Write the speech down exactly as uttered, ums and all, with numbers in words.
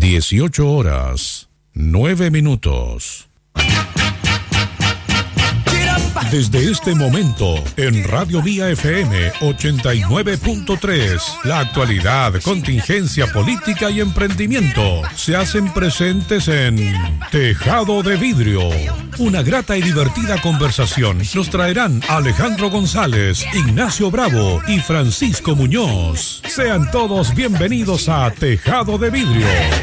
dieciocho horas, nueve minutos. Desde este momento, en Radio Vía F M ochenta y nueve punto tres, la actualidad, contingencia política y emprendimiento se hacen presentes en Tejado de Vidrio. Una grata y divertida conversación nos traerán Alejandro González, Ignacio Bravo y Francisco Muñoz. Sean todos bienvenidos a Tejado de Vidrio.